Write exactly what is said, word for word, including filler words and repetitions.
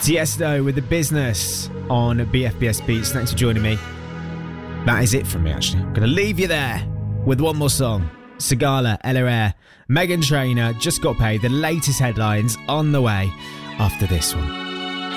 Tiesto with The Business on B F B S Beats. Thanks for joining me. That is it from me, actually. I'm going to leave you there with one more song. Sigala, Ella Eyre, Meghan Trainor, Just Got Paid. The latest headlines on the way after this one.